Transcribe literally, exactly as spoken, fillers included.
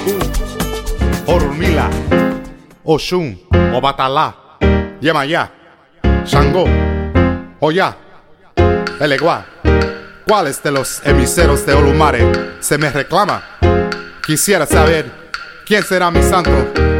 Oku, Orunmila, Oshun, Obatalá, Yemayá, Shango, Oya, Elegua. ¿Cuáles de los emiseros de Olumare se me reclama? Quisiera saber quién será mi santo.